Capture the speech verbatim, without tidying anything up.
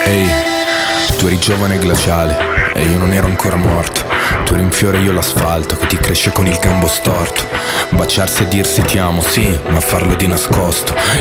Ehi, tu eri giovane e glaciale e io non ero ancora morto. Tu eri un fiore e io l'asfalto che ti cresce con il gambo storto. Baciarsi e dirsi ti amo, sì, ma farlo di nascosto.